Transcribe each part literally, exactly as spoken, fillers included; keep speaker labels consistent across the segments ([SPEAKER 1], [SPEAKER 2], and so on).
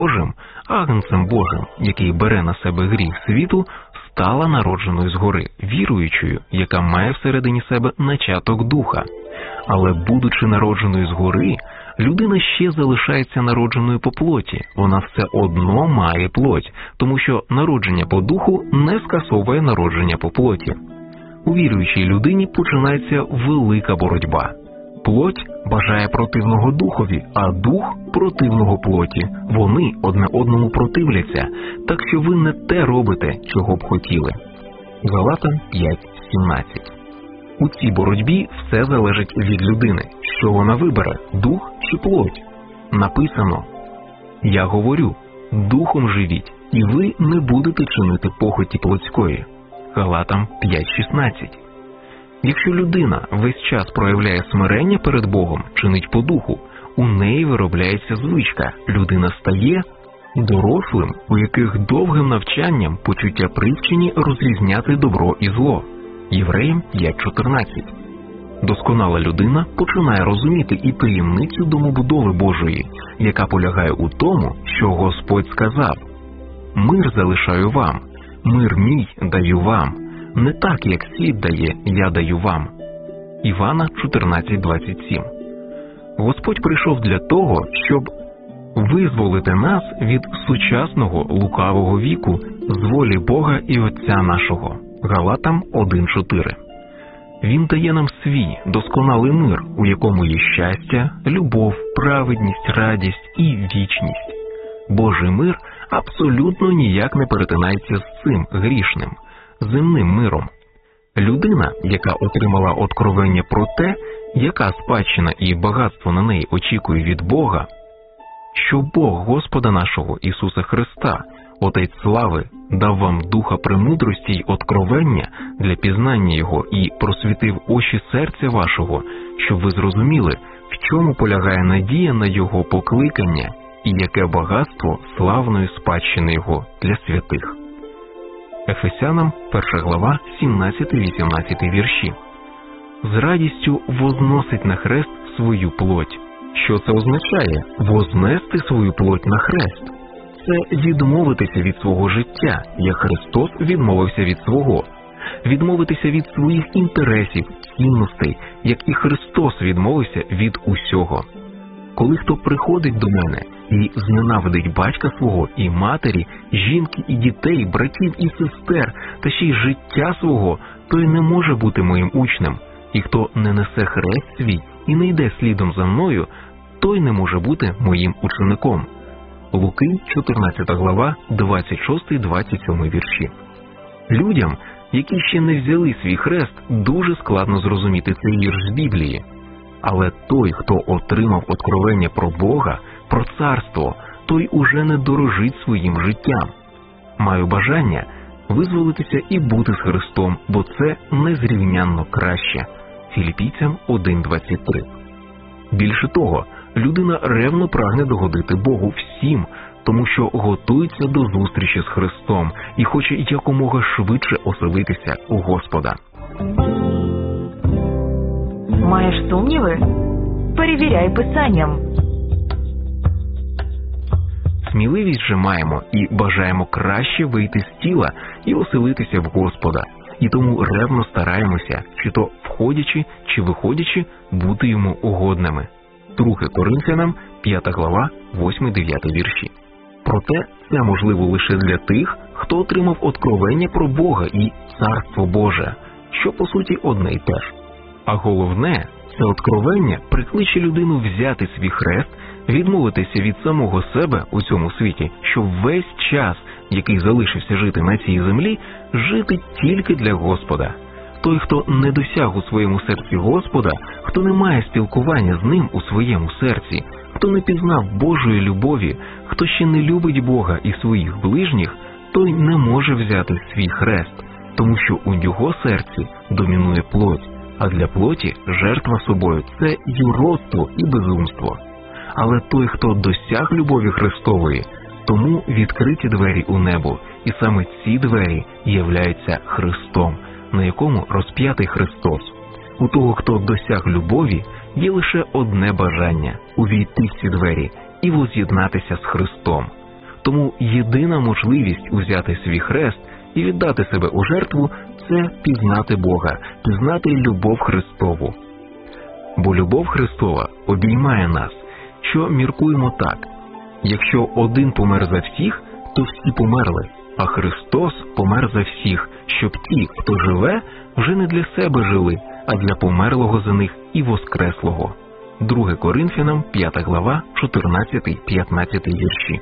[SPEAKER 1] Божим, агнцем Божим, який бере на себе гріх світу, стала народженою згори, віруючою, яка має всередині себе начаток духа. Але будучи народженою згори, людина ще залишається народженою по плоті, вона все одно має плоть, тому що народження по духу не скасовує народження по плоті. У віруючій людині починається велика боротьба. Плоть бажає противного духові, а дух – противного плоті. Вони одне одному противляться, так що ви не те робите, чого б хотіли. Галатам п'ять сімнадцять. У цій боротьбі все залежить від людини, що вона вибере – дух чи плоть. Написано: «Я говорю, духом живіть, і ви не будете чинити похоті плотської». Галатам п'ять шістнадцять. Якщо людина весь час проявляє смирення перед Богом, чинить по духу, у неї виробляється звичка, людина стає дорослим, у яких довгим навчанням почуття привчені розрізняти добро і зло. Євреям п'ять чотирнадцять. Досконала людина починає розуміти і таємницю домобудови Божої, яка полягає у тому, що Господь сказав: «Мир залишаю вам, мир мій даю вам, не так, як світ дає, я даю вам». Івана чотирнадцять двадцять сім. Господь прийшов для того, щоб визволити нас від сучасного лукавого віку з волі Бога і Отця нашого. Галатам один чотири. Він дає нам свій досконалий мир, у якому є щастя, любов, праведність, радість і вічність. Божий мир абсолютно ніяк не перетинається з цим грішним, земним миром. Людина, яка отримала откровення про те, яка спадщина і багатство на неї очікує від Бога, що Бог Господа нашого Ісуса Христа, Отець слави, дав вам духа премудрості й откровення для пізнання Його і просвітив очі серця вашого, щоб ви зрозуміли, в чому полягає надія на Його покликання і яке багатство славної спадщини Його для святих. Ефесянам перша глава сімнадцятий-вісімнадцятий вірші. З радістю возносить на хрест свою плоть. Що це означає? Вознести свою плоть на хрест. Це відмовитися від свого життя, як Христос відмовився від свого. Відмовитися від своїх інтересів, цінностей, як і Христос відмовився від усього. Коли хто приходить до мене і зненавидить батька свого і матері, жінки і дітей, братів і сестер, та ще й життя свого, той не може бути моїм учнем. І хто не несе хрест свій і не йде слідом за мною, той не може бути моїм учеником. Луки, чотирнадцята глава, двадцять шостий двадцять сьомий вірші. Людям, які ще не взяли свій хрест, дуже складно зрозуміти цей вірш з Біблії. Але той, хто отримав откровення про Бога, про царство, той уже не дорожить своїм життям. Маю бажання визволитися і бути з Христом, бо це незрівнянно краще. Філіппійцям один двадцять три. Більше того, людина ревно прагне догодити Богу всім, тому що готується до зустрічі з Христом і хоче якомога швидше оселитися у Господа.
[SPEAKER 2] Маєш сумніви? Перевіряй Писанням.
[SPEAKER 1] Сміливість же маємо і бажаємо краще вийти з тіла і оселитися в Господа. І тому ревно стараємося, чи то входячи, чи виходячи, бути йому угодними. Друге Коринфянам, п'ята глава, восьмий-дев'ятий вірші. Проте це можливо лише для тих, хто отримав откровення про Бога і Царство Боже, що по суті одне й те ж. А головне, це откровення прикличе людину взяти свій хрест, відмовитися від самого себе у цьому світі, щоб весь час, який залишився жити на цій землі, жити тільки для Господа. Той, хто не досяг у своєму серці Господа, хто не має спілкування з Ним у своєму серці, хто не пізнав Божої любові, хто ще не любить Бога і своїх ближніх, той не може взяти свій хрест, тому що у його серці домінує плоть, а для плоті жертва собою – це юродство і безумство. Але той, хто досяг любові Христової, тому відкриті двері у небо, і саме ці двері являються Христом, на якому розп'ятий Христос. У того, хто досяг любові, є лише одне бажання – увійти в ці двері і воз'єднатися з Христом. Тому єдина можливість узяти свій хрест і віддати себе у жертву – це пізнати Бога, пізнати любов Христову. Бо любов Христова обіймає нас, що міркуємо так: якщо один помер за всіх, то всі померли, а Христос помер за всіх, щоб ті, хто живе, вже не для себе жили, а для померлого за них і воскреслого. Друге Коринфянам, п'ята глава, чотирнадцятий-п'ятнадцятий вірші.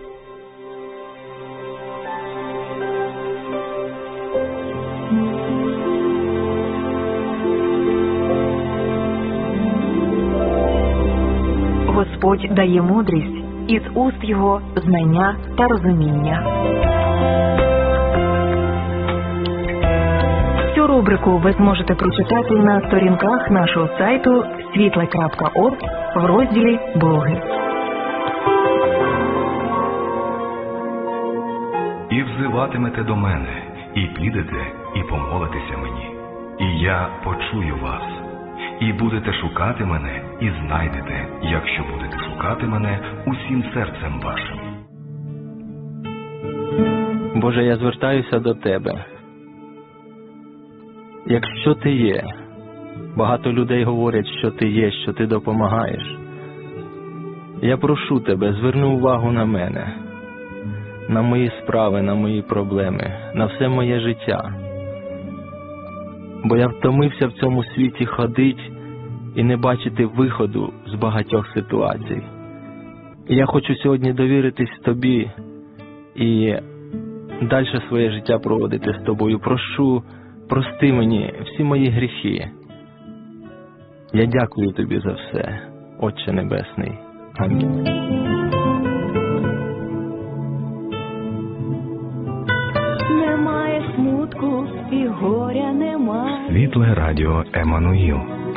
[SPEAKER 2] Господь дає мудрість, із уст його знання та розуміння. Цю рубрику ви зможете прочитати на сторінках нашого сайту світле крапка орг в розділі «Блоги».
[SPEAKER 3] І взиватимете до мене, і підете, і помолитеся мені, і я почую вас. І будете шукати мене, і знайдете, якщо будете шукати мене усім серцем вашим.
[SPEAKER 4] Боже, я звертаюся до Тебе. Якщо Ти є, багато людей говорять, що Ти є, що Ти допомагаєш. Я прошу Тебе, зверни увагу на мене, на мої справи, на мої проблеми, на все моє життя. Бо я втомився в цьому світі ходити і не бачити виходу з багатьох ситуацій. І я хочу сьогодні довіритись Тобі і далі своє життя проводити з Тобою. Прошу, прости мені всі мої гріхи. Я дякую Тобі за все, Отче Небесний. Амінь.
[SPEAKER 5] Немає смутку і горя нема.
[SPEAKER 3] Світле радіо Еммануїл.